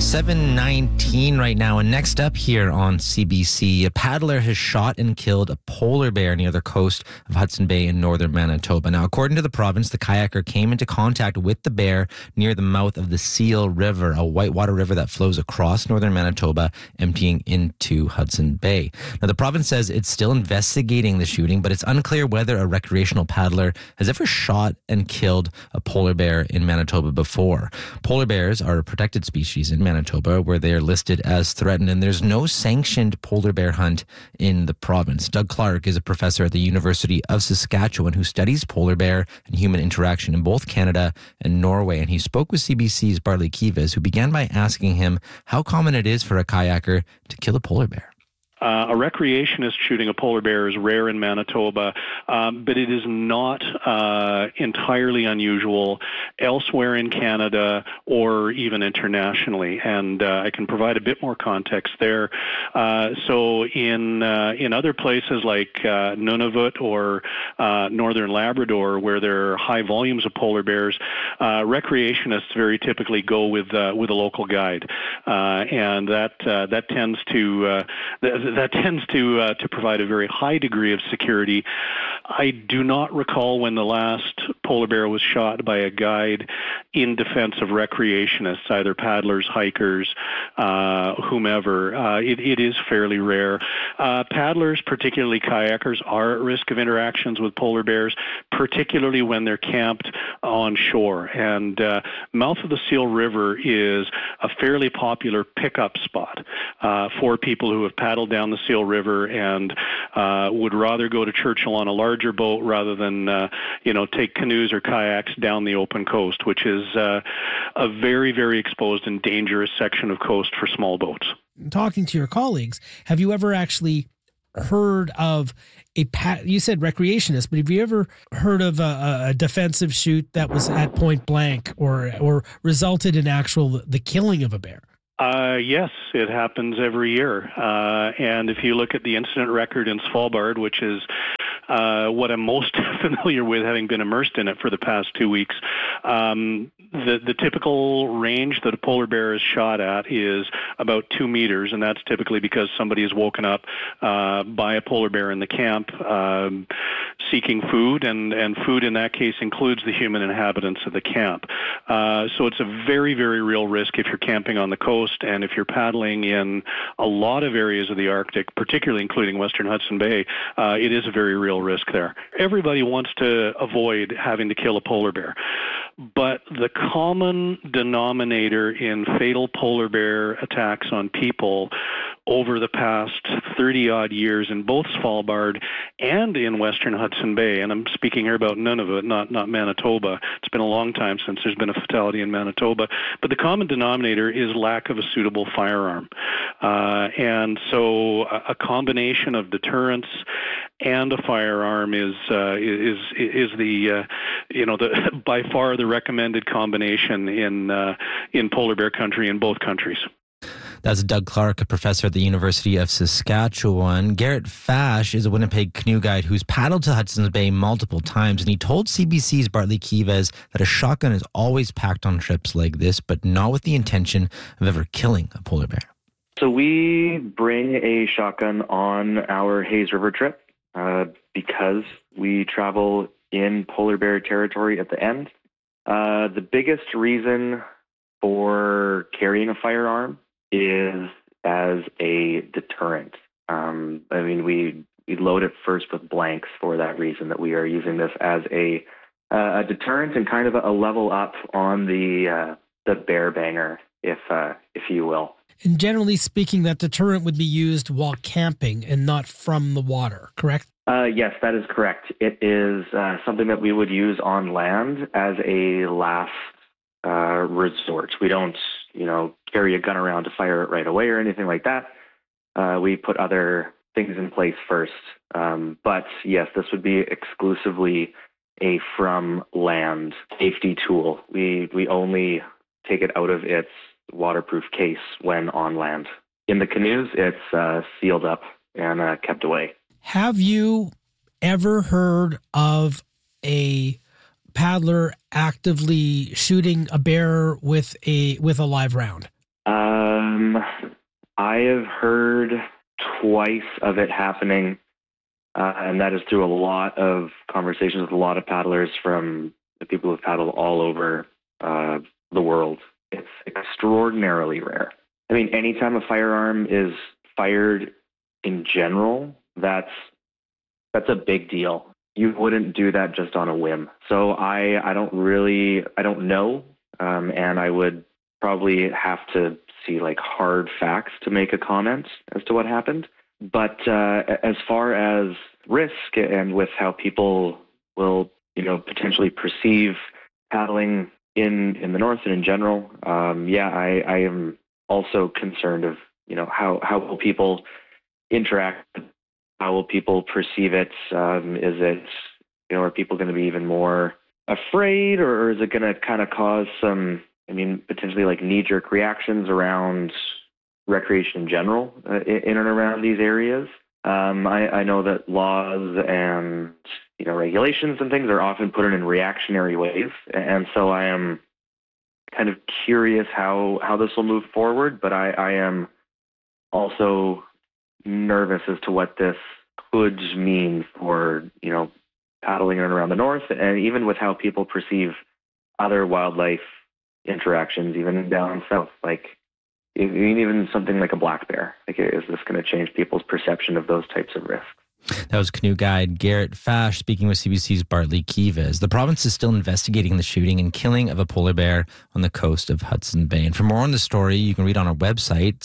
7:19 right now, and next up here on CBC, a paddler has shot and killed a polar bear near the coast of Hudson Bay in northern Manitoba. Now, according to the province, the kayaker came into contact with the bear near the mouth of the Seal River, a whitewater river that flows across northern Manitoba, emptying into Hudson Bay. Now, the province says it's still investigating the shooting, but it's unclear whether a recreational paddler has ever shot and killed a polar bear in Manitoba before. Polar bears are a protected species in Manitoba, where they are listed as threatened, and there's no sanctioned polar bear hunt in the province. Doug Clark is a professor at the University of Saskatchewan who studies polar bear and human interaction in both Canada and Norway, and he spoke with CBC's Bartley Kives, who began by asking him how common it is for a kayaker to kill a polar bear. A recreationist shooting a polar bear is rare in Manitoba, but it is not entirely unusual elsewhere in Canada or even internationally. And I can provide a bit more context there. So in other places like Nunavut or northern Labrador, where there are high volumes of polar bears, recreationists very typically go with a local guide, and that tends to provide a very high degree of security. I do not recall when the last polar bear was shot by a guide in defense of recreationists, either paddlers, hikers, whomever. It is fairly rare. Paddlers, particularly kayakers, are at risk of interactions with polar bears, particularly when they're camped on shore. And mouth of the Seal River is a fairly popular pickup spot for people who have paddled down the Seal River and would rather go to Churchill on a larger boat rather than take canoes or kayaks down the open coast, which is a very, very exposed and dangerous section of coast for small boats. Talking to your colleagues, have you ever actually heard of you said recreationist, but have you ever heard of a defensive shoot that was at point blank or resulted in the killing of a bear? Yes, it happens every year. And if you look at the incident record in Svalbard, which is what I'm most familiar with, having been immersed in it for the past 2 weeks, the typical range that a polar bear is shot at is about 2 meters, and that's typically because somebody is woken up by a polar bear in the camp seeking food, and food in that case includes the human inhabitants of the camp. So it's a very, very real risk if you're camping on the coast, and if you're paddling in a lot of areas of the Arctic, particularly including Western Hudson Bay, it is a very real risk there. Everybody wants to avoid having to kill a polar bear, but the common denominator in fatal polar bear attacks on people over the past 30-odd years in both Svalbard and in Western Hudson Bay, and I'm speaking here about Nunavut, not Manitoba. It's been a long time since there's been a fatality in Manitoba, but the common denominator is lack of a suitable firearm. And so a combination of deterrence and a firearm is the by far the recommended combination in polar bear country in both countries. That's Doug Clark, a professor at the University of Saskatchewan. Garrett Fash is a Winnipeg canoe guide who's paddled to Hudson's Bay multiple times, and he told CBC's Bartley Kives that a shotgun is always packed on trips like this, but not with the intention of ever killing a polar bear. So we bring a shotgun on our Hayes River trip because we travel in polar bear territory at the end. The biggest reason for carrying a firearm is as a deterrent. We load it first with blanks for that reason, that we are using this as a deterrent and kind of a level up on the bear banger, if you will. And generally speaking, that deterrent would be used while camping and not from the water, correct? Yes, that is correct. It is something that we would use on land as a last resort. We don't, carry a gun around to fire it right away or anything like that. We put other things in place first. But yes, this would be exclusively a from land safety tool. We only take it out of its waterproof case when on land. In the canoes, it's sealed up and kept away. Have you ever heard of a paddler actively shooting a bear with a live round? I have heard twice of it happening, and that is through a lot of conversations with a lot of paddlers from the people who've paddled all over the world. It's extraordinarily rare. I mean, anytime a firearm is fired in general, that's a big deal. You wouldn't do that just on a whim. So I don't know, and I would probably have to see like hard facts to make a comment as to what happened. But as far as risk and with how people will, potentially perceive paddling in the north and in general, I am also concerned of, how will people interact? How will people perceive it? Is it, are people going to be even more afraid, or is it going to kind of cause some, potentially like knee-jerk reactions around recreation in general in and around these areas? I know that laws and, regulations and things are often put in reactionary ways. And so I am kind of curious how this will move forward, but I am also nervous as to what this could mean for, paddling in and around the north, and even with how people perceive other wildlife interactions, even down south, like even something like a black bear. Like, is this going to change people's perception of those types of risks? That was canoe guide Garrett Fash speaking with CBC's Bartley Kivas. The province is still investigating the shooting and killing of a polar bear on the coast of Hudson Bay. And for more on the story, you can read on our website,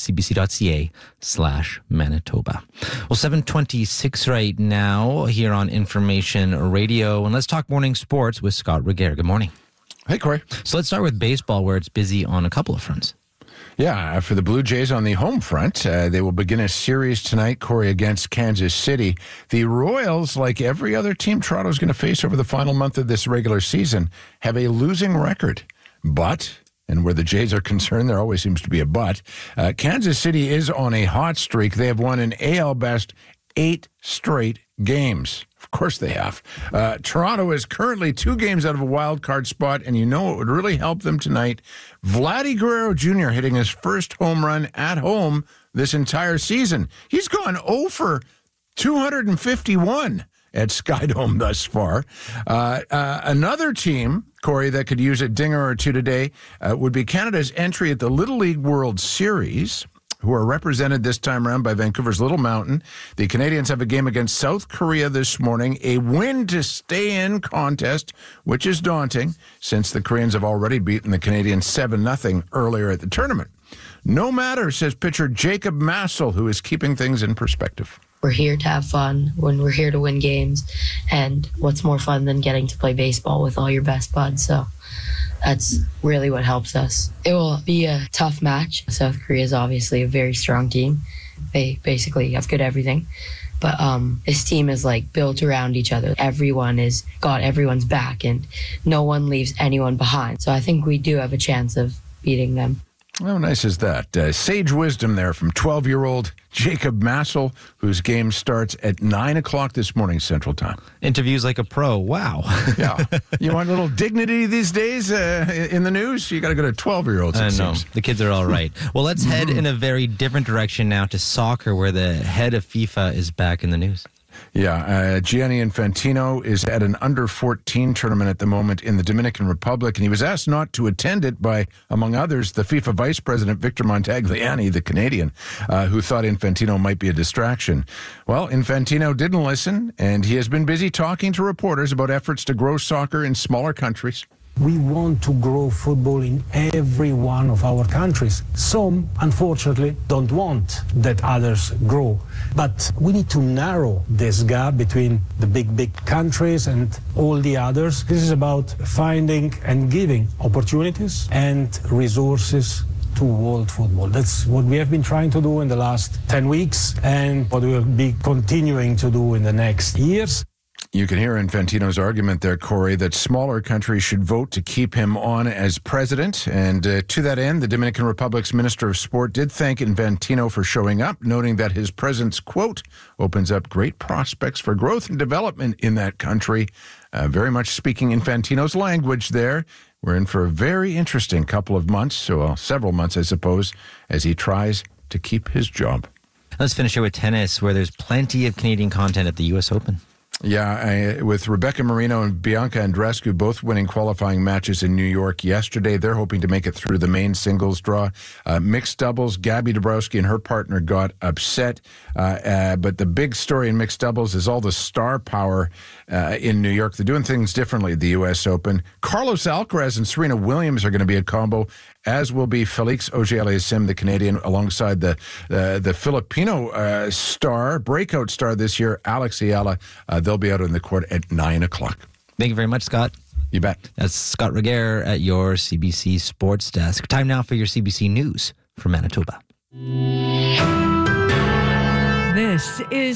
cbc.ca/Manitoba. Well, 7:26 right now here on Information Radio. And let's talk morning sports with Scott Regehr. Good morning. Hey, Corey. So let's start with baseball, where it's busy on a couple of fronts. Yeah, for the Blue Jays on the home front, they will begin a series tonight, Corey, against Kansas City. The Royals, like every other team Toronto's going to face over the final month of this regular season, have a losing record. But, and where the Jays are concerned, there always seems to be a but, Kansas City is on a hot streak. They have won an AL Best 8 straight games. Of course they have. Toronto is currently 2 games out of a wild card spot, and it would really help them tonight. Vladdy Guerrero Jr. hitting his first home run at home this entire season. He's gone 0 for 251 at Skydome thus far. Another team, Corey, that could use a dinger or two today would be Canada's entry at the Little League World Series, who are represented this time around by Vancouver's Little Mountain. The Canadians have a game against South Korea this morning, a win to stay in contest, which is daunting since the Koreans have already beaten the Canadians 7-0 earlier at the tournament. No matter, says pitcher Jacob Massel, who is keeping things in perspective. We're here to have fun, when we're here to win games, and what's more fun than getting to play baseball with all your best buds? So that's really what helps us. It will be a tough match. South Korea is obviously a very strong team. They basically have good everything. But this team is like built around each other. Everyone is got everyone's back, and no one leaves anyone behind. So I think we do have a chance of beating them. How nice is that? Sage wisdom there from 12-year-old Jacob Massel, whose game starts at 9 o'clock this morning Central Time. Interviews like a pro. Wow. Yeah. You want a little dignity these days in the news? You got to go to 12-year-olds, it seems. The kids are all right. Well, let's head in a very different direction now to soccer, where the head of FIFA is back in the news. Yeah, Gianni Infantino is at an under-14 tournament at the moment in the Dominican Republic, and he was asked not to attend it by, among others, the FIFA Vice President Victor Montagliani, the Canadian, who thought Infantino might be a distraction. Well, Infantino didn't listen, and he has been busy talking to reporters about efforts to grow soccer in smaller countries. We want to grow football in every one of our countries. Some, unfortunately, don't want that others grow. But we need to narrow this gap between the big countries and all the others. This is about finding and giving opportunities and resources to world football. That's what we have been trying to do in the last 10 weeks and what we will be continuing to do in the next years. You can hear Infantino's argument there, Corey, that smaller countries should vote to keep him on as president. And to that end, the Dominican Republic's Minister of Sport did thank Infantino for showing up, noting that his presence, quote, opens up great prospects for growth and development in that country. Very much speaking Infantino's language there. we're in for a very interesting couple of months, several months, I suppose, as he tries to keep his job. Let's finish here with tennis, where there's plenty of Canadian content at the U.S. Open. Yeah, with Rebecca Marino and Bianca Andreescu both winning qualifying matches in New York yesterday. They're hoping to make it through the main singles draw. Mixed doubles, Gabby Dabrowski and her partner got upset. But the big story in mixed doubles is all the star power in New York. They're doing things differently at the U.S. Open. Carlos Alcaraz and Serena Williams are going to be a combo, as will be Felix Auger-Aliassime, the Canadian, alongside the Filipino breakout star this year, Alex Ayala. They'll be out on the court at 9 o'clock. Thank you very much, Scott. You bet. That's Scott Regehr at your CBC Sports Desk. Time now for your CBC News from Manitoba. This is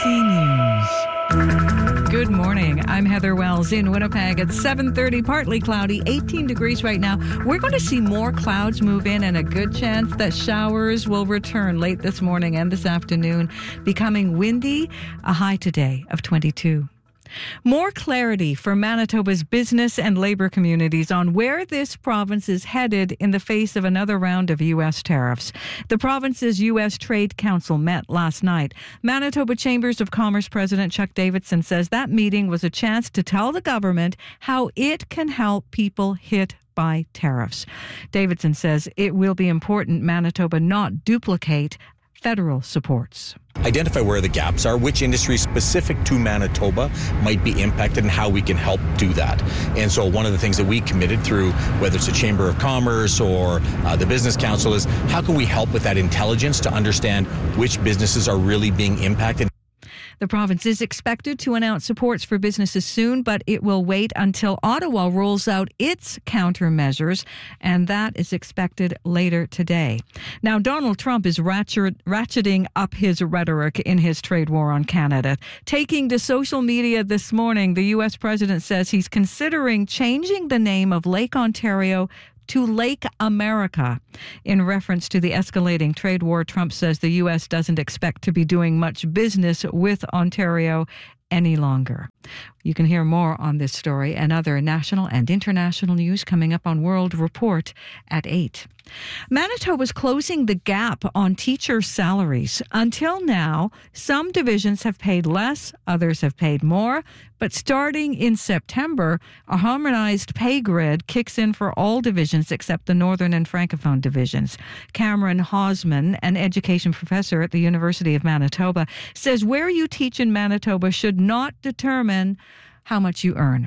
CBC News. Good morning. I'm Heather Wells in Winnipeg at 7:30. Partly cloudy, 18 degrees right now. We're going to see more clouds move in and a good chance that showers will return late this morning and this afternoon, becoming windy, a high today of 22. More clarity for Manitoba's business and labor communities on where this province is headed in the face of another round of U.S. tariffs. The province's U.S. Trade Council met last night. Manitoba Chambers of Commerce President Chuck Davidson says that meeting was a chance to tell the government how it can help people hit by tariffs. Davidson says it will be important Manitoba not duplicate federal supports. Identify where the gaps are, which industries specific to Manitoba might be impacted, and how we can help do that. And so one of the things that we committed through, whether it's a Chamber of Commerce or the Business Council, is how can we help with that intelligence to understand which businesses are really being impacted. The province is expected to announce supports for businesses soon, but it will wait until Ottawa rolls out its countermeasures, and that is expected later today. Now, Donald Trump is ratcheting up his rhetoric in his trade war on Canada. Taking to social media this morning, the U.S. president says he's considering changing the name of Lake Ontario to Lake America. In reference to the escalating trade war, Trump says the U.S. doesn't expect to be doing much business with Ontario any longer. You can hear more on this story and other national and international news coming up on World Report at 8. Manitoba's closing the gap on teacher salaries. Until now, some divisions have paid less, others have paid more. But starting in September, a harmonized pay grid kicks in for all divisions except the Northern and Francophone divisions. Cameron Hausman, an education professor at the University of Manitoba, says where you teach in Manitoba should not determine how much you earn.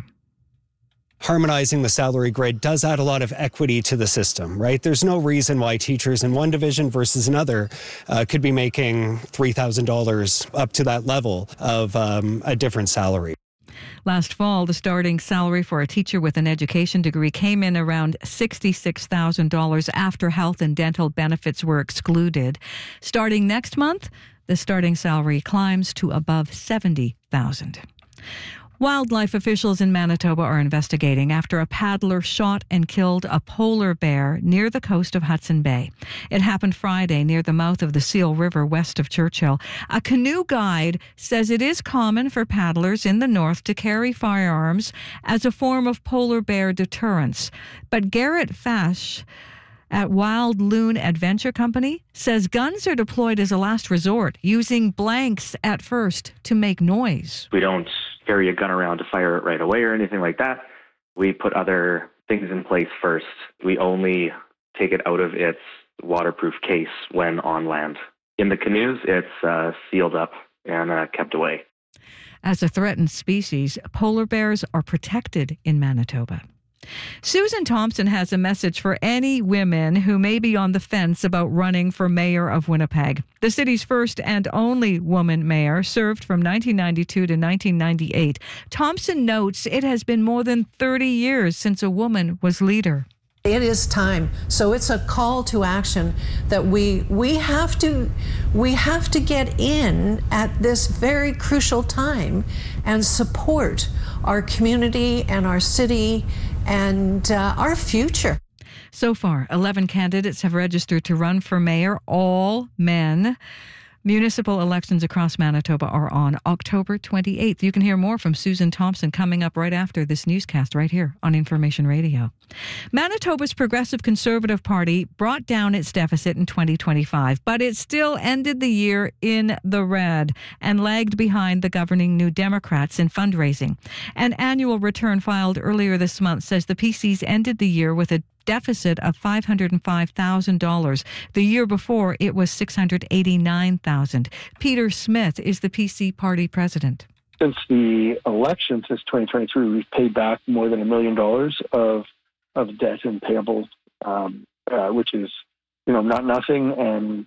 Harmonizing the salary grid does add a lot of equity to the system, right? There's no reason why teachers in one division versus another could be making $3,000 up to that level of a different salary. Last fall, the starting salary for a teacher with an education degree came in around $66,000 after health and dental benefits were excluded. Starting next month, the starting salary climbs to above $70,000. Wildlife officials in Manitoba are investigating after a paddler shot and killed a polar bear near the coast of Hudson Bay. It happened Friday near the mouth of the Seal River west of Churchill. A canoe guide says it is common for paddlers in the north to carry firearms as a form of polar bear deterrence. But Garrett Fash at Wild Loon Adventure Company says guns are deployed as a last resort, using blanks at first to make noise. We don't carry a gun around to fire it right away or anything like that. We put other things in place first. We only take it out of its waterproof case when on land. In the canoes, it's sealed up and kept away. As a threatened species, polar bears are protected in Manitoba. Susan Thompson has a message for any women who may be on the fence about running for mayor of Winnipeg. The city's first and only woman mayor served from 1992 to 1998. Thompson notes it has been more than 30 years since a woman was leader. It is time. So it's a call to action that we have to get in at this very crucial time and support our community and our city and our future. So far, 11 candidates have registered to run for mayor, all men. Municipal elections across Manitoba are on October 28th. You can hear more from Susan Thompson coming up right after this newscast right here on Information Radio. Manitoba's Progressive Conservative Party brought down its deficit in 2025, but it still ended the year in the red and lagged behind the governing New Democrats in fundraising. An annual return filed earlier this month says the PCs ended the year with a deficit of $505,000. The year before, it was $689,000. Peter Smith is the PC party president. Since the election, since 2023, we've paid back more than $1 million of debt and payables, which is, not nothing, and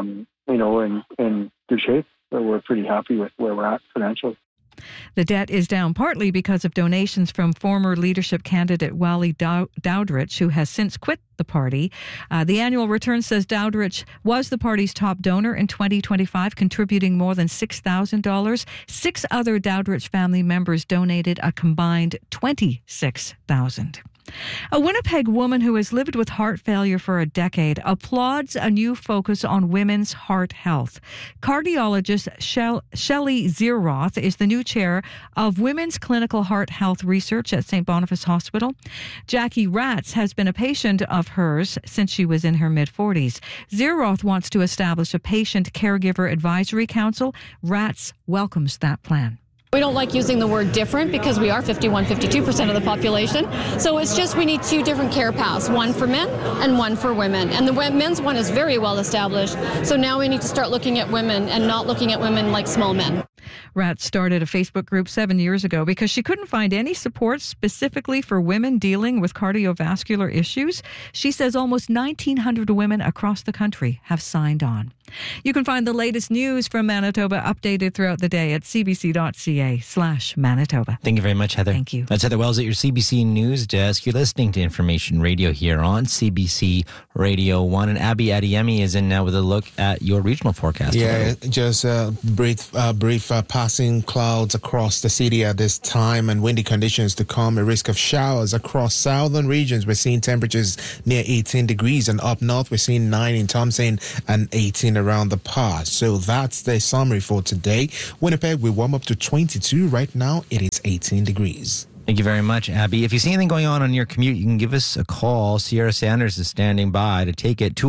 in good shape. So we're pretty happy with where we're at financially. The debt is down partly because of donations from former leadership candidate Wally Dowdrich, who has since quit the party. The annual return says Dowdrich was the party's top donor in 2025, contributing more than $6,000. 6 other Dowdrich family members donated a combined $26,000. A Winnipeg woman who has lived with heart failure for a decade applauds a new focus on women's heart health. Cardiologist Shelley Zeroth is the new chair of Women's Clinical Heart Health Research at St. Boniface Hospital. Jackie Ratz has been a patient of hers since she was in her mid-40s. Zeroth wants to establish a patient caregiver advisory council. Ratz welcomes that plan. We don't like using the word different because we are 52% of the population. So it's just we need 2 different care paths, one for men and one for women. And the men's one is very well established. So now we need to start looking at women and not looking at women like small men. Ratz started a Facebook group 7 years ago because she couldn't find any support specifically for women dealing with cardiovascular issues. She says almost 1,900 women across the country have signed on. You can find the latest news from Manitoba updated throughout the day at cbc.ca/Manitoba. Thank you very much, Heather. Thank you. That's Heather Wells at your CBC News Desk. You're listening to Information Radio here on CBC Radio 1. And Abby Adeyemi is in now with a look at your regional forecast. Yeah, just brief passing clouds across the city at this time and windy conditions to come. A risk of showers across southern regions. We're seeing temperatures near 18 degrees, and up north we're seeing 9 in Thompson and 18 around the pass. So that's the summary for today. Winnipeg, we warm up to 22. Right now it is 18 degrees. Thank you very much, Abby. If you see anything going on your commute, you can give us a call. Sierra Sanders is standing by to take it.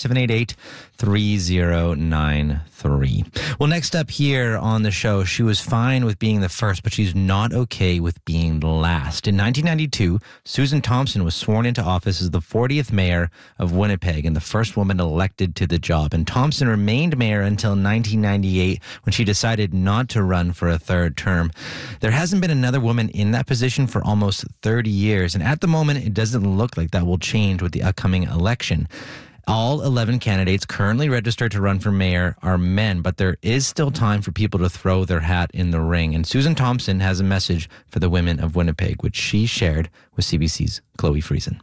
204-788-3093. Well, next up here on the show, she was fine with being the first, but she's not okay with being the last. In 1992, Susan Thompson was sworn into office as the 40th mayor of Winnipeg and the first woman elected to the job. And Thompson remained mayor until 1998 when she decided not to run for a third term. There hasn't been another woman in that position for almost 30 years. And at the moment, it doesn't look like that will change with the upcoming election. All 11 candidates currently registered to run for mayor are men, but there is still time for people to throw their hat in the ring. And Susan Thompson has a message for the women of Winnipeg, which she shared with CBC's Chloe Friesen.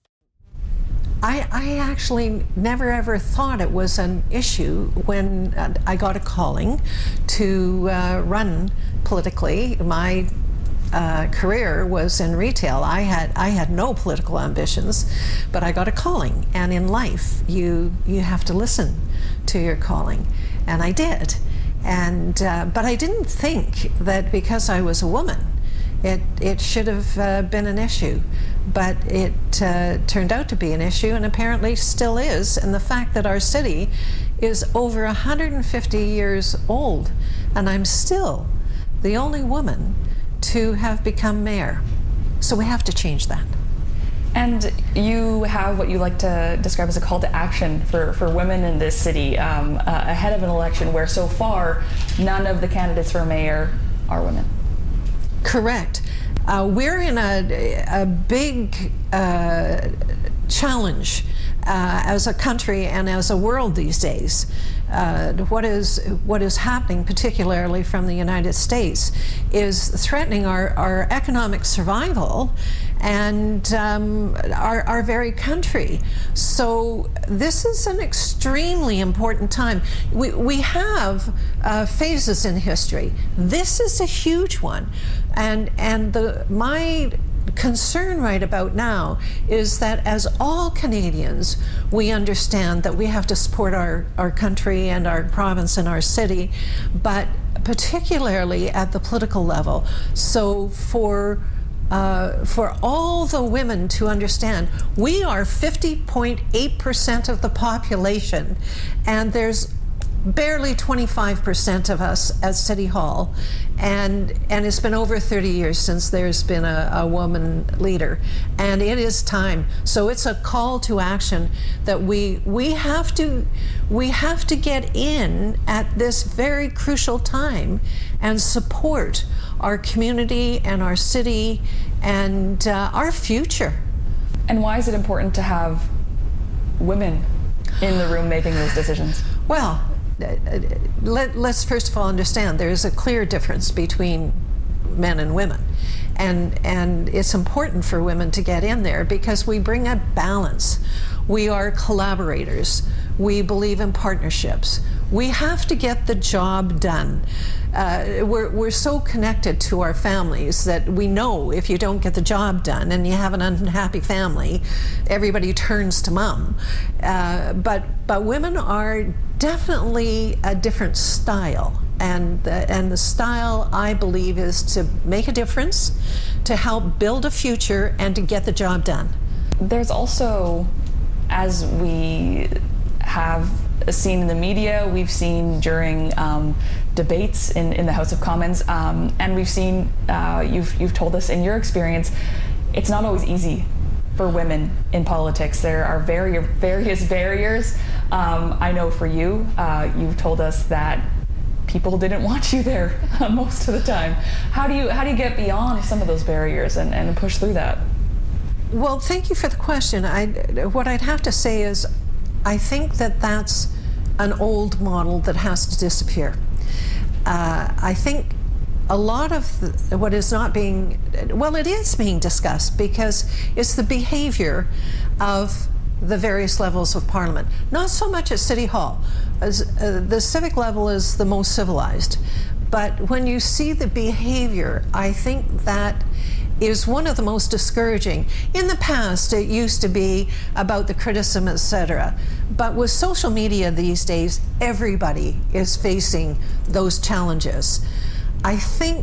I actually never ever thought it was an issue when I got a calling to run politically. My career was in retail. I had no political ambitions, but I got a calling, and in life you have to listen to your calling, and I did. And but I didn't think that because I was a woman it should have been an issue, but it turned out to be an issue, and apparently still is. And the fact that our city is over 150 years old, and I'm still the only woman to have become mayor. So we have to change that. And you have what you like to describe as a call to action for women in this city ahead of an election where so far none of the candidates for mayor are women. Correct. We're in a big challenge as a country and as a world these days. What is happening, particularly from the United States, is threatening our economic survival and our very country. So this is an extremely important time. We have phases in history. This is a huge one, and my concern right about now is that as all Canadians, we understand that we have to support our country and our province and our city, but particularly at the political level. So for all the women to understand, we are 50.8% of the population, and there's barely 25% of us at City Hall, and it's been over 30 years since there's been a woman leader, and it is time. So it's a call to action that we have to get in at this very crucial time and support our community and our city and our future. And why is it important to have women in the room making those decisions? Well, let's first of all understand there is a clear difference between men and women, and it's important for women to get in there because we bring a balance. We are collaborators. We believe in partnerships. We have to get the job done. We're so connected to our families that we know if you don't get the job done and you have an unhappy family, everybody turns to mom. But women are definitely a different style, and the style, I believe, is to make a difference, to help build a future, and to get the job done. There's also, as we have seen in the media, we've seen during debates in the House of Commons, and we've seen, you've told us in your experience, it's not always easy for women in politics. There are various barriers. I know for you, you've told us that people didn't want you there most of the time. How do you get beyond some of those barriers and push through that? Well, thank you for the question. What I'd have to say is, I think that's an old model that has to disappear. I think a lot of what is not being, well, it is being discussed because it's the behavior of the various levels of Parliament. Not so much at City Hall. The civic level is the most civilized. But when you see the behavior, I think that is one of the most discouraging. In the past, it used to be about the criticism, etc. But with social media these days, everybody is facing those challenges. I think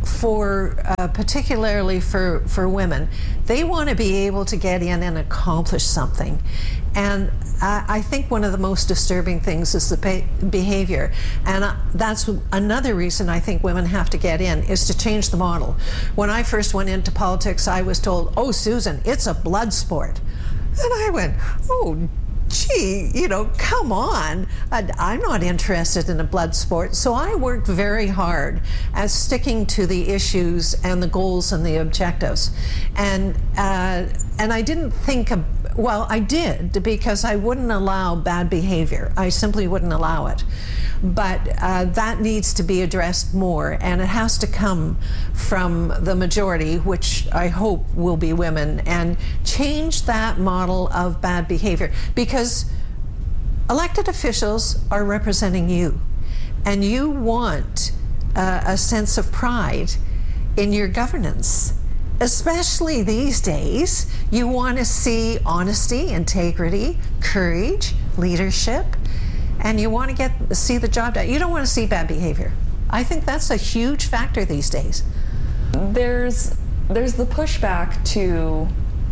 particularly for women, they want to be able to get in and accomplish something. And I think one of the most disturbing things is the behavior. And that's another reason I think women have to get in, is to change the model. When I first went into politics, I was told, "Oh, Susan, it's a blood sport." And I went, "Oh, gee, come on. I'm not interested in a blood sport." So I worked very hard at sticking to the issues and the goals and the objectives. And I didn't think well, I did, because I wouldn't allow bad behavior. I simply wouldn't allow it. But that needs to be addressed more, and it has to come from the majority, which I hope will be women, and change that model of bad behavior. Because elected officials are representing you, and you want a sense of pride in your governance. Especially these days, you want to see honesty, integrity, courage, leadership, and you want to see the job done. You don't want to see bad behavior. I think that's a huge factor these days. There's the pushback to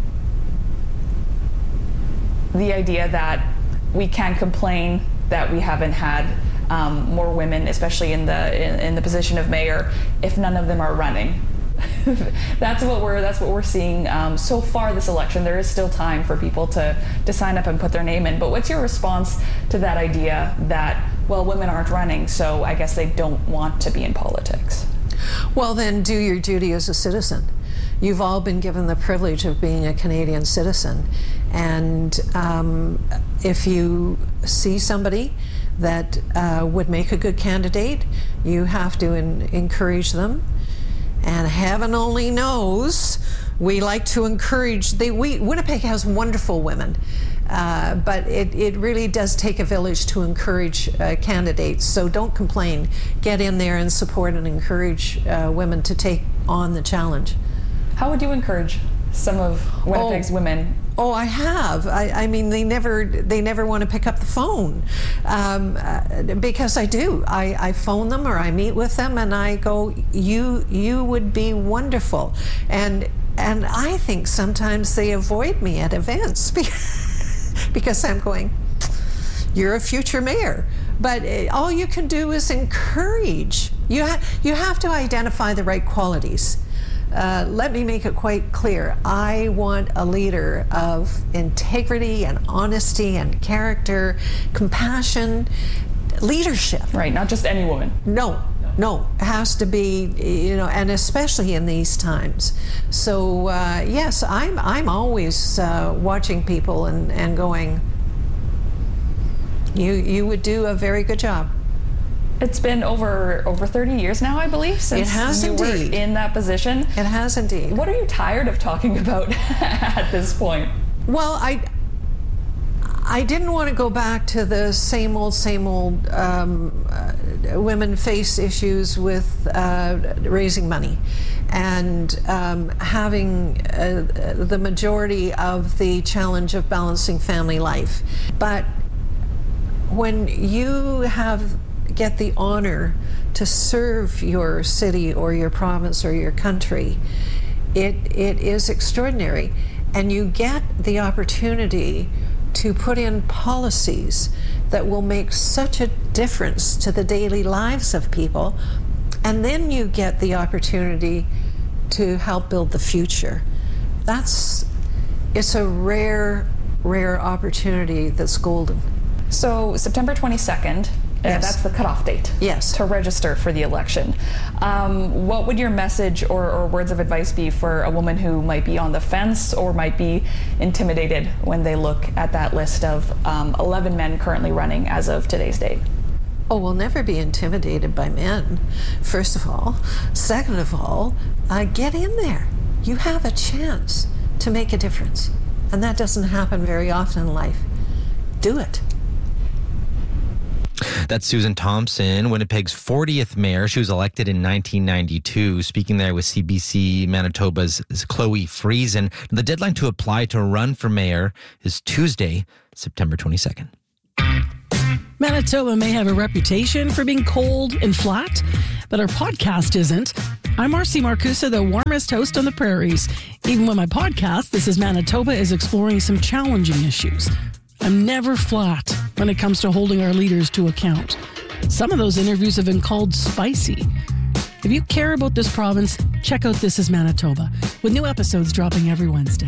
the idea that we can complain that we haven't had more women, especially in the position of mayor, if none of them are running. That's what we're seeing so far this election. There is still time for people to sign up and put their name in. But what's your response to that idea that, well, women aren't running, so I guess they don't want to be in politics? Well, then do your duty as a citizen. You've all been given the privilege of being a Canadian citizen. And if you see somebody that would make a good candidate, you have to encourage them. And heaven only knows, we like to encourage. Winnipeg has wonderful women, but it really does take a village to encourage candidates. So don't complain. Get in there and support and encourage women to take on the challenge. How would you encourage some of Winnipeg's women? Oh, I have. I mean, they never want to pick up the phone because I do. I phone them or I meet with them and I go, you would be wonderful. And I think sometimes they avoid me at events because I'm going, you're a future mayor. But all you can do is encourage. You have to identify the right qualities. Let me make it quite clear. I want a leader of integrity and honesty and character, compassion, leadership. Right, not just any woman. No, it has to be, and especially in these times. So yes, I'm always watching people and going, you would do a very good job. It's been over 30 years now, I believe, since you were in that position. It has indeed. What are you tired of talking about at this point? Well, I didn't want to go back to the same old women face issues with raising money and having the majority of the challenge of balancing family life. But when you get the honor to serve your city or your province or your country, it is extraordinary. And you get the opportunity to put in policies that will make such a difference to the daily lives of people. And then you get the opportunity to help build the future. It's a rare opportunity that's golden. So September 22nd, yes. That's the cutoff date. Yes. To register for the election. What would your message or words of advice be for a woman who might be on the fence or might be intimidated when they look at that list of 11 men currently running as of today's date? Oh, we'll never be intimidated by men, first of all. Second of all, get in there. You have a chance to make a difference. And that doesn't happen very often in life. Do it. That's Susan Thompson, Winnipeg's 40th mayor. She was elected in 1992, speaking there with CBC Manitoba's Chloe Friesen. The deadline to apply to run for mayor is Tuesday, September 22nd. Manitoba may have a reputation for being cold and flat, but our podcast isn't. I'm Marcy Marcusa, the warmest host on the prairies. Even with my podcast, This is Manitoba, is exploring some challenging issues. I'm never flat when it comes to holding our leaders to account. Some of those interviews have been called spicy. If you care about this province, check out This is Manitoba, with new episodes dropping every Wednesday.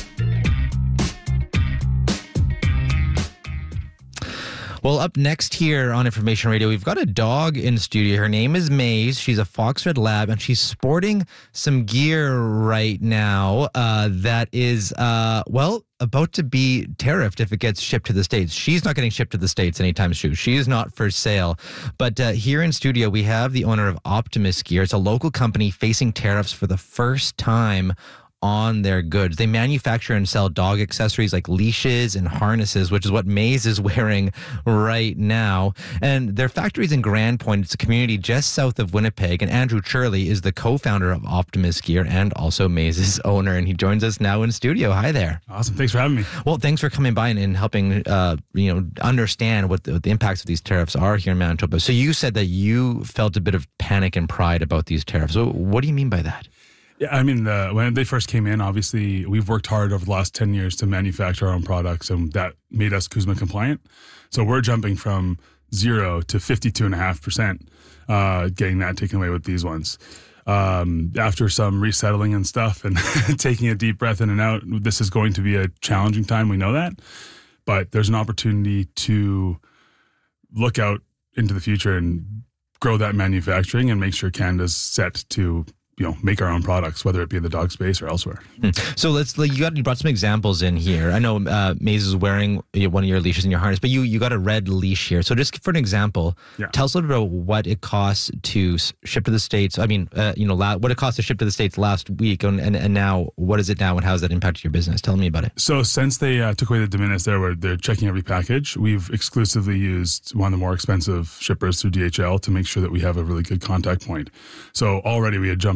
Well, up next here on Information Radio, we've got a dog in the studio. Her name is Maze. She's a Fox Red Lab, and she's sporting some gear right now that is, about to be tariffed if it gets shipped to the States. She's not getting shipped to the States anytime soon. She is not for sale. But here in studio, we have the owner of Optimus Gear. It's a local company facing tariffs for the first time on their goods. They manufacture and sell dog accessories like leashes and harnesses, which is what Maze is wearing right now. And their factory is in Grand Point. It's a community just south of Winnipeg. And Andrew Churley is the co-founder of Optimus Gear and also Maze's owner. And he joins us now in studio. Hi there. Awesome. Thanks for having me. Well, thanks for coming by and helping understand what the impacts of these tariffs are here in Manitoba. So you said that you felt a bit of panic and pride about these tariffs. So what do you mean by that? Yeah, I mean, when they first came in, obviously, we've worked hard over the last 10 years to manufacture our own products, and that made us CUSMA compliant. So we're jumping from 0 to 52.5%, getting that taken away with these ones. After some resettling and stuff and taking a deep breath in and out, this is going to be a challenging time. We know that. But there's an opportunity to look out into the future and grow that manufacturing and make sure Canada's set to make our own products, whether it be in the dog space or elsewhere. So you brought some examples in here. I know Maze is wearing one of your leashes in your harness, but you got a red leash here. So just for an example, tell us a little bit about what it costs to ship to the States. I mean, what it cost to ship to the States last week, and now what is it now, and how has that impacted your business? Tell me about it. So since they took away the de minimis there, where they're checking every package, we've exclusively used one of the more expensive shippers through DHL to make sure that we have a really good contact point. So already we had jumped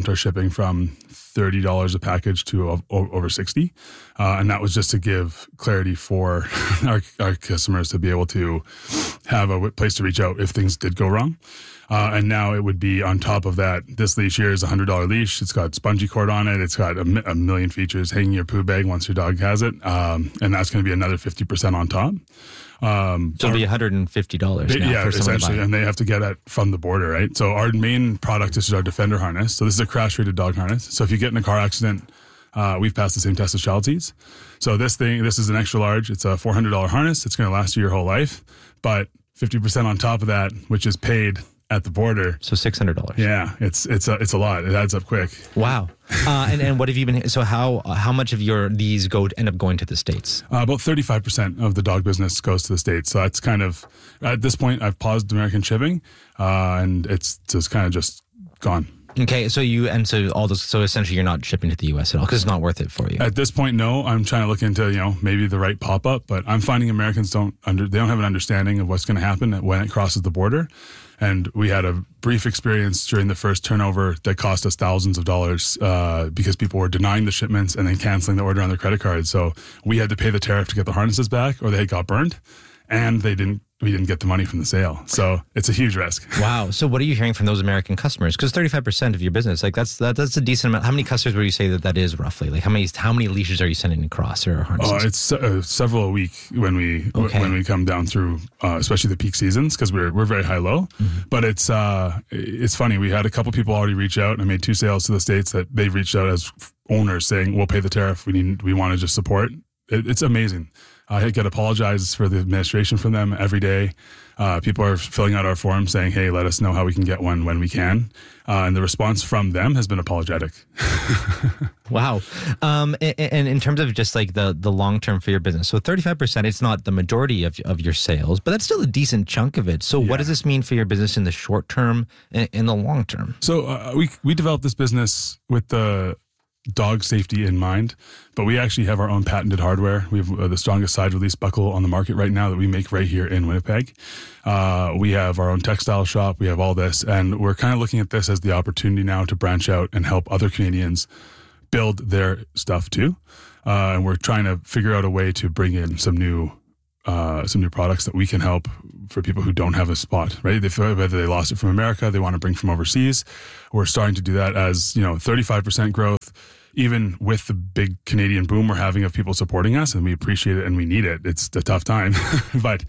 our shipping from $30 a package to over $60. And that was just to give clarity for our customers to be able to have a place to reach out if things did go wrong. And now it would be on top of that. This leash here is a $100 leash. It's got spongy cord on it. It's got a million features. Hanging your poo bag once your dog has it. And that's going to be another 50% on top. So it'll be $150 now for essentially, and they have to get it from the border, right? So our main product is our Defender harness. So this is a crash-rated dog harness. So if you get in a car accident, we've passed the same test as Child Seats. So this is an extra large. It's a $400 harness. It's going to last you your whole life, but 50% on top of that, which is paid at the border. So $600. Yeah, it's a lot. It adds up quick. Wow. And what have you been? So how much of these end up going to the States? About 35% of the dog business goes to the States. So that's kind of, at this point, I've paused American shipping, and it's kind of just gone. Okay, so essentially you're not shipping to the U.S. at all because it's not worth it for you. At this point, no. I'm trying to look into maybe the right pop up, but I'm finding Americans don't have an understanding of what's going to happen when it crosses the border. And we had a brief experience during the first turnover that cost us thousands of dollars because people were denying the shipments and then canceling the order on their credit card. So we had to pay the tariff to get the harnesses back, or they got burned, and we didn't get the money from the sale. So it's a huge risk. Wow. So what are you hearing from those American customers? Because 35% of your business, like that's a decent amount. How many customers would you say that is roughly? Like how many leashes are you sending across or harnesses? Oh, it's several a week when we come down through, especially the peak seasons, because we're very high low. Mm-hmm. But it's funny. We had a couple people already reach out, and I made 2 sales to the States that they've reached out as owners saying, we'll pay the tariff. We want to just support. It's amazing. I get apologizes for the administration from them every day. People are filling out our forms saying, hey, let us know how we can get one when we can. And the response from them has been apologetic. Wow. And in terms of just like the long term for your business, so 35%, it's not the majority of your sales, but that's still a decent chunk of it. So what does this mean for your business in the short term and in the long term? So we developed this business with the dog safety in mind, but we actually have our own patented hardware. We have the strongest side release buckle on the market right now that we make right here in Winnipeg. We have our own textile shop. We have all this, and we're kind of looking at this as the opportunity now to branch out and help other Canadians build their stuff too. And we're trying to figure out a way to bring in some new products that we can help for people who don't have a spot, right? Whether they lost it from America, they want to bring from overseas. We're starting to do that as, 35% growth, even with the big Canadian boom we're having of people supporting us, and we appreciate it and we need it. It's a tough time, but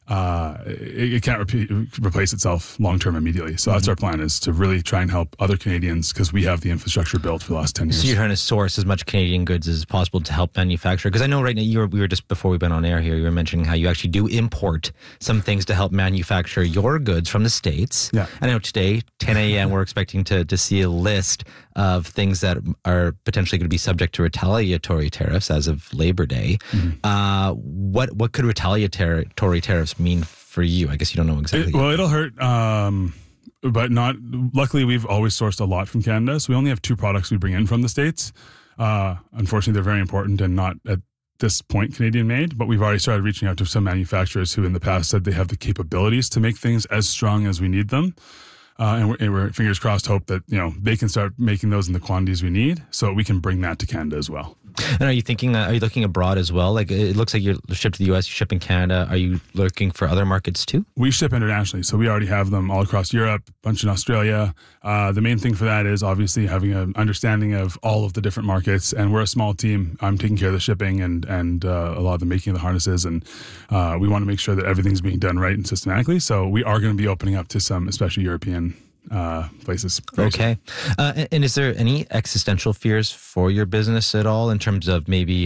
it can't replace itself long-term immediately. So that's our plan, is to really try and help other Canadians, because we have the infrastructure built for the last 10 years. So you're trying to source as much Canadian goods as possible to help manufacture? Because I know right now we were just before we went on air here, you were mentioning how you actually do import some things to help manufacture your goods from the States. Yeah. I know today, 10 a.m., we're expecting to see a list of things that are potentially going to be subject to retaliatory tariffs as of Labor Day. Mm-hmm. What could retaliatory tariffs mean for you? I guess you don't know exactly. It'll hurt, but not. Luckily, we've always sourced a lot from Canada, so we only have 2 products we bring in from the States. Unfortunately, they're very important and not at this point Canadian made, but we've already started reaching out to some manufacturers who in the past said they have the capabilities to make things as strong as we need them. And we're fingers crossed hope that they can start making those in the quantities we need, so we can bring that to Canada as well. And are you looking abroad as well? Like it looks like you ship to the U.S., you ship in Canada. Are you looking for other markets too? We ship internationally, so we already have them all across Europe, a bunch in Australia. The main thing for that is obviously having an understanding of all of the different markets. And we're a small team. I'm taking care of the shipping and a lot of the making of the harnesses, and we want to make sure that everything's being done right and systematically. So we are going to be opening up to some, especially European places. Okay. And is there any existential fears for your business at all in terms of maybe,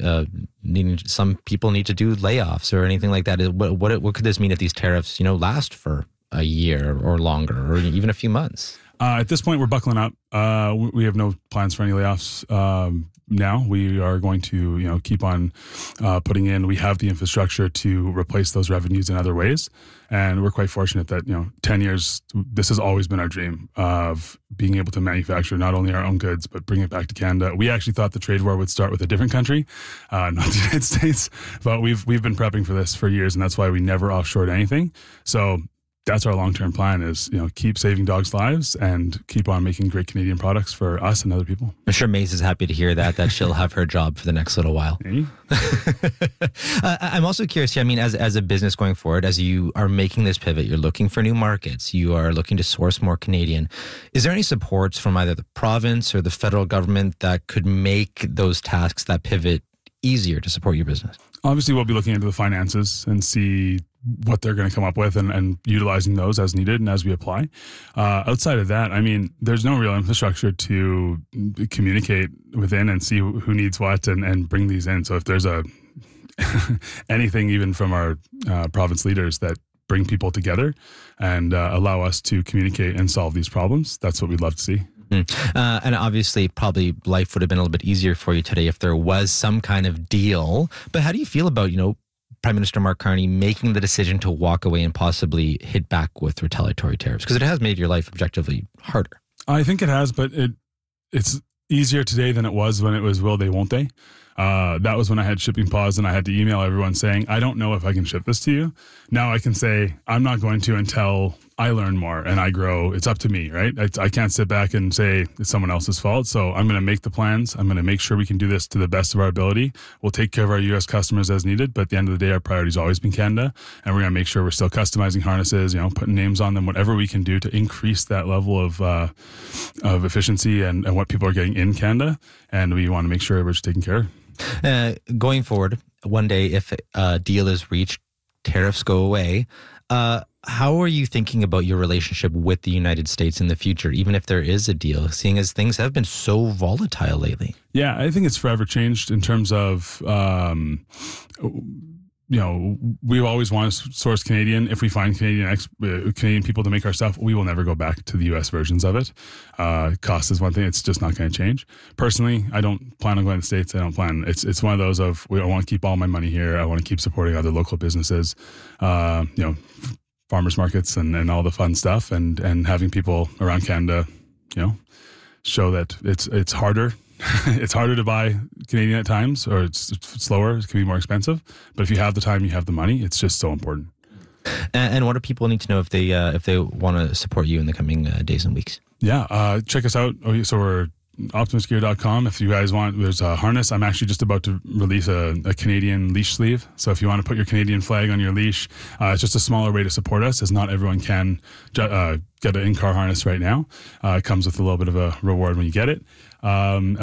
some people need to do layoffs or anything like that? What could this mean if these tariffs, last for a year or longer or even a few months? At this point, we're buckling up. We have no plans for any layoffs now. We are going to, keep on putting in. We have the infrastructure to replace those revenues in other ways. And we're quite fortunate that, 10 years, this has always been our dream of being able to manufacture not only our own goods, but bring it back to Canada. We actually thought the trade war would start with a different country, not the United States, but we've been prepping for this for years, and that's why we never offshored anything. So that's our long-term plan is, keep saving dogs' lives and keep on making great Canadian products for us and other people. I'm sure Maze is happy to hear that she'll have her job for the next little while. I'm also curious here, as a business going forward, as you are making this pivot, you're looking for new markets, you are looking to source more Canadian. Is there any supports from either the province or the federal government that could make those tasks, that pivot, easier to support your business? Obviously, we'll be looking into the finances and see what they're going to come up with and utilizing those as needed and as we apply. Outside of that, there's no real infrastructure to communicate within and see who needs what and bring these in. So if there's anything even from our province leaders that bring people together and allow us to communicate and solve these problems, that's what we'd love to see. And obviously, probably life would have been a little bit easier for you today if there was some kind of deal. But how do you feel about, Prime Minister Mark Carney making the decision to walk away and possibly hit back with retaliatory tariffs? Because it has made your life objectively harder. I think it has, but it's easier today than it was when it was will they, won't they? That was when I had shipping pause and I had to email everyone saying, I don't know if I can ship this to you. Now I can say, I'm not going to until I learn more and I grow. It's up to me, right? I can't sit back and say it's someone else's fault. So I'm going to make the plans. I'm going to make sure we can do this to the best of our ability. We'll take care of our U.S. customers as needed. But at the end of the day, our priority's always been Canada. And we're going to make sure we're still customizing harnesses, putting names on them, whatever we can do to increase that level of efficiency and what people are getting in Canada. And we want to make sure we're just taking care. Going forward, one day, if a deal is reached, tariffs go away, how are you thinking about your relationship with the United States in the future, even if there is a deal, seeing as things have been so volatile lately? Yeah, I think it's forever changed in terms of, we've always wanted to source Canadian. If we find Canadian people to make our stuff, we will never go back to the U.S. versions of it. Cost is one thing; it's just not going to change. Personally, I don't plan on going to the States. I don't plan. It's one of those of I want to keep all my money here. I want to keep supporting other local businesses. Farmers markets and all the fun stuff, and having people around Canada, show that it's harder. It's harder to buy Canadian at times, or it's slower. It can be more expensive. But if you have the time, you have the money. It's just so important. And what do people need to know if they want to support you in the coming days and weeks? Yeah, check us out. So we're optimusgear.com. If you guys want, there's a harness. I'm actually just about to release a Canadian leash sleeve. So if you want to put your Canadian flag on your leash, it's just a smaller way to support us, as not everyone can get an in-car harness right now. It comes with a little bit of a reward when you get it. And